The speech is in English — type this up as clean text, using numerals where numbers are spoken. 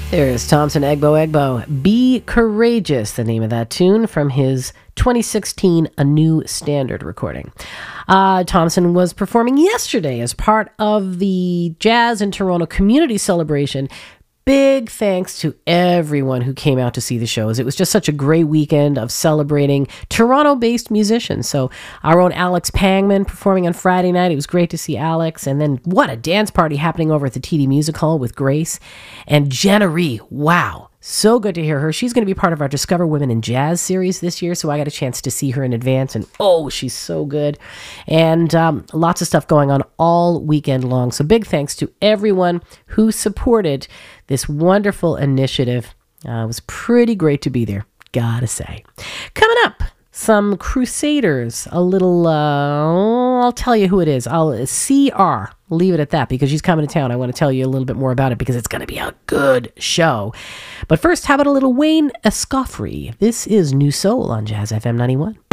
There's Thompson Egbo. Be Courageous, the name of that tune from his 2016 A New Standard recording. Thompson was performing yesterday as part of the Jazz in Toronto Community Celebration. Big thanks to everyone who came out to see the shows. It was just such a great weekend of celebrating Toronto-based musicians. So our own Alex Pangman performing on Friday night. It was great to see Alex. And then what a dance party happening over at the TD Music Hall with Grace. And Jenna Rhee, wow. So good to hear her. She's going to be part of our Discover Women in Jazz series this year, so I got a chance to see her in advance, and oh, she's so good. And lots of stuff going on all weekend long. So big thanks to everyone who supported this wonderful initiative. It was pretty great to be there, gotta say. Coming up, some Crusaders, a little, I'll tell you who it is. CR, leave it at that because she's coming to town. I want to tell you a little bit more about it because it's going to be a good show. But first, how about a little Wayne Escoffery? This is New Soul on Jazz FM 91.